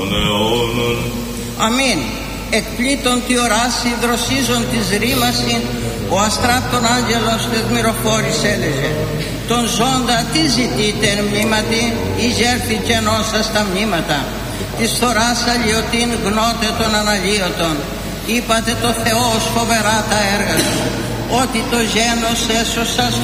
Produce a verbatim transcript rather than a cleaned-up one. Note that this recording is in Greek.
Αμήν. Εκπλήτων τη οράση δροσίζων της ρήμασιν, ο αστράπτων άγγελος της μυροφόρης έλεγε: τον ζώντα τι ζητείτε εν μνήματι, ή γέρθη κενόσα στα μνήματα. Της θωράς αλλιωτήν γνώτε των αναλύωτων, είπατε το Θεός φοβερά τα έργα του, ότι το γένος έσωσα